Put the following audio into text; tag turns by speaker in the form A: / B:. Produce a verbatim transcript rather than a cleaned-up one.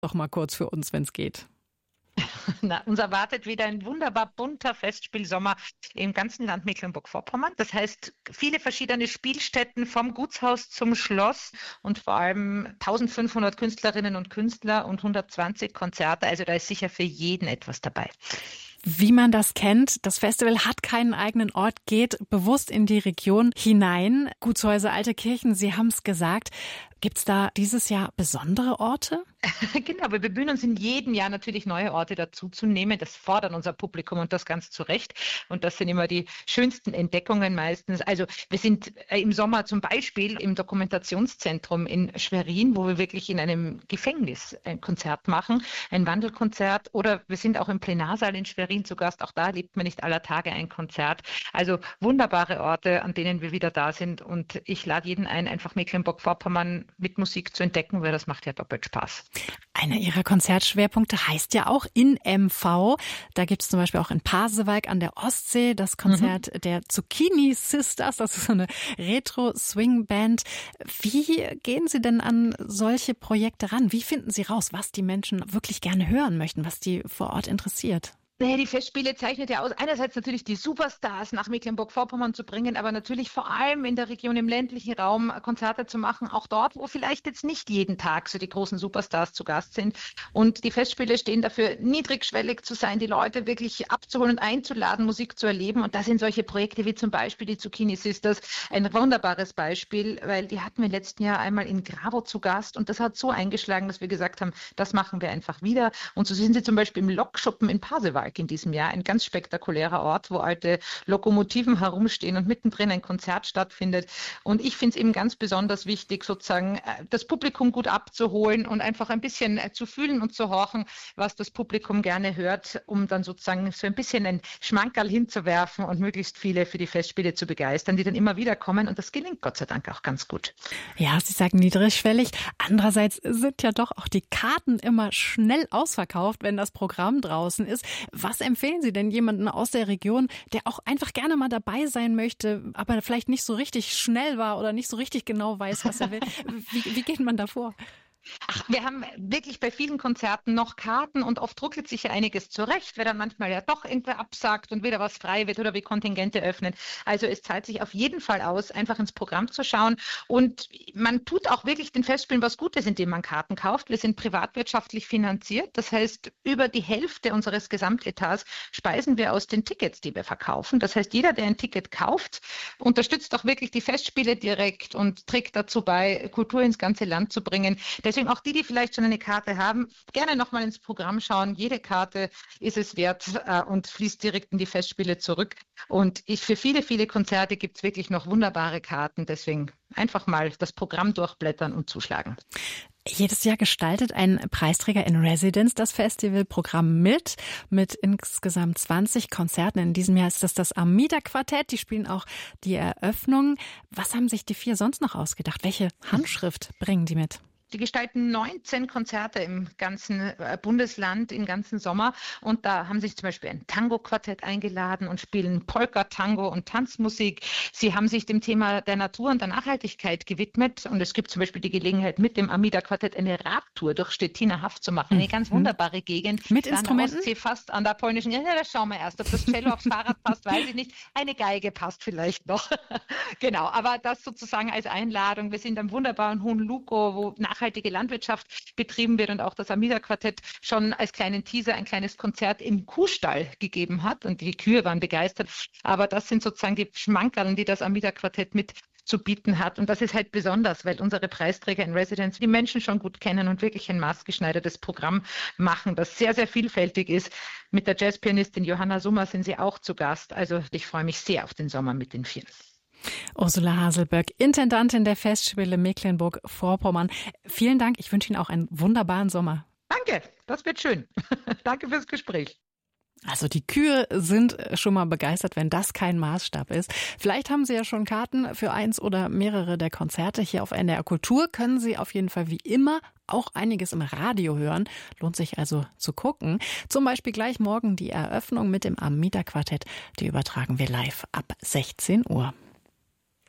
A: doch mal kurz für uns, wenn es geht.
B: Na, uns erwartet wieder ein wunderbar bunter Festspielsommer im ganzen Land Mecklenburg-Vorpommern. Das heißt, viele verschiedene Spielstätten vom Gutshaus zum Schloss und vor allem eintausendfünfhundert Künstlerinnen und Künstler und hundertzwanzig Konzerte. Also da ist sicher für jeden etwas dabei.
A: Wie man das kennt, das Festival hat keinen eigenen Ort, geht bewusst in die Region hinein. Gutshäuser, alte Kirchen, Sie haben es gesagt. Gibt es da dieses Jahr besondere Orte?
B: Genau, wir bemühen uns in jedem Jahr natürlich neue Orte dazuzunehmen. Das fordert unser Publikum und das ganz zu Recht. Und das sind immer die schönsten Entdeckungen meistens. Also wir sind im Sommer zum Beispiel im Dokumentationszentrum in Schwerin, wo wir wirklich in einem Gefängnis ein Konzert machen, ein Wandelkonzert. Oder wir sind auch im Plenarsaal in Schwerin zu Gast. Auch da lebt man nicht aller Tage ein Konzert. Also wunderbare Orte, an denen wir wieder da sind. Und ich lade jeden ein, einfach Mecklenburg-Vorpommern mit Musik zu entdecken, weil das macht ja doppelt Spaß.
A: Einer Ihrer Konzertschwerpunkte heißt ja auch in M V. Da gibt es zum Beispiel auch in Pasewalk an der Ostsee das Konzert mhm. der Zucchini Sisters. Das ist so eine Retro-Swing-Band. Wie gehen Sie denn an solche Projekte ran? Wie finden Sie raus, was die Menschen wirklich gerne hören möchten, was die vor Ort interessiert?
B: Naja, die Festspiele zeichnet ja aus, einerseits natürlich die Superstars nach Mecklenburg-Vorpommern zu bringen, aber natürlich vor allem in der Region, im ländlichen Raum Konzerte zu machen, auch dort, wo vielleicht jetzt nicht jeden Tag so die großen Superstars zu Gast sind. Und die Festspiele stehen dafür, niedrigschwellig zu sein, die Leute wirklich abzuholen und einzuladen, Musik zu erleben. Und das sind solche Projekte wie zum Beispiel die Zucchini Sisters ein wunderbares Beispiel, weil die hatten wir im letzten Jahr einmal in Gravo zu Gast und das hat so eingeschlagen, dass wir gesagt haben, das machen wir einfach wieder. Und so sind sie zum Beispiel im Lokschuppen in Pasewalk in diesem Jahr, ein ganz spektakulärer Ort, wo alte Lokomotiven herumstehen und mittendrin ein Konzert stattfindet. Und ich finde es eben ganz besonders wichtig, sozusagen das Publikum gut abzuholen und einfach ein bisschen zu fühlen und zu horchen, was das Publikum gerne hört, um dann sozusagen so ein bisschen ein Schmankerl hinzuwerfen und möglichst viele für die Festspiele zu begeistern, die dann immer wieder kommen. Und das gelingt Gott sei Dank auch ganz gut.
A: Ja, Sie sagen niedrigschwellig. Andererseits sind ja doch auch die Karten immer schnell ausverkauft, wenn das Programm draußen ist. Was empfehlen Sie denn jemanden aus der Region, der auch einfach gerne mal dabei sein möchte, aber vielleicht nicht so richtig schnell war oder nicht so richtig genau weiß, was er will? Wie, wie geht man da vor?
B: Ach, wir haben wirklich bei vielen Konzerten noch Karten und oft ruckelt sich ja einiges zurecht, weil dann manchmal ja doch irgendwer absagt und wieder was frei wird oder wir Kontingente öffnen. Also es zahlt sich auf jeden Fall aus, einfach ins Programm zu schauen und man tut auch wirklich den Festspielen was Gutes, indem man Karten kauft. Wir sind privatwirtschaftlich finanziert, das heißt über die Hälfte unseres Gesamtetats speisen wir aus den Tickets, die wir verkaufen. Das heißt, jeder, der ein Ticket kauft, unterstützt auch wirklich die Festspiele direkt und trägt dazu bei, Kultur ins ganze Land zu bringen. Deswegen auch die, die vielleicht schon eine Karte haben, gerne nochmal ins Programm schauen. Jede Karte ist es wert äh, und fließt direkt in die Festspiele zurück. Und ich, für viele, viele Konzerte gibt es wirklich noch wunderbare Karten. Deswegen einfach mal das Programm durchblättern und zuschlagen.
A: Jedes Jahr gestaltet ein Preisträger in Residence das Festivalprogramm mit, mit insgesamt zwanzig Konzerten. In diesem Jahr ist das das Amida-Quartett. Die spielen auch die Eröffnung. Was haben sich die vier sonst noch ausgedacht? Welche Handschrift bringen die mit?
B: Die gestalten neunzehn Konzerte im ganzen Bundesland, im ganzen Sommer. Und da haben sich zum Beispiel ein Tango-Quartett eingeladen und spielen Polka, Tango und Tanzmusik. Sie haben sich dem Thema der Natur und der Nachhaltigkeit gewidmet. Und es gibt zum Beispiel die Gelegenheit, mit dem Amida-Quartett eine Radtour durch Stettiner Haff zu machen. Eine ganz wunderbare Gegend.
A: Mit Instrumenten?
B: Ostsee, fast an der polnischen. Ja, das schauen wir erst. Ob das Cello aufs Fahrrad passt, weiß ich nicht. Eine Geige passt vielleicht noch. Genau, aber das sozusagen als Einladung. Wir sind am wunderbaren Hohen Lukow, wo nach nachhaltige Landwirtschaft betrieben wird und auch das Amida-Quartett schon als kleinen Teaser ein kleines Konzert im Kuhstall gegeben hat und die Kühe waren begeistert. Aber das sind sozusagen die Schmankerln, die das Amida-Quartett mit zu bieten hat. Und das ist halt besonders, weil unsere Preisträger in Residence die Menschen schon gut kennen und wirklich ein maßgeschneidertes Programm machen, das sehr, sehr vielfältig ist. Mit der Jazzpianistin Johanna Summer sind sie auch zu Gast. Also ich freue mich sehr auf den Sommer mit den Vieren.
A: Ursula Haselböck, Intendantin der Festspiele Mecklenburg-Vorpommern. Vielen Dank. Ich wünsche Ihnen auch einen wunderbaren Sommer.
B: Danke, das wird schön. Danke fürs Gespräch.
A: Also die Kühe sind schon mal begeistert, wenn das kein Maßstab ist. Vielleicht haben Sie ja schon Karten für eins oder mehrere der Konzerte hier auf N D R Kultur. Können Sie auf jeden Fall wie immer auch einiges im Radio hören. Lohnt sich also zu gucken. Zum Beispiel gleich morgen die Eröffnung mit dem Amida-Quartett. Die übertragen wir live ab sechzehn Uhr.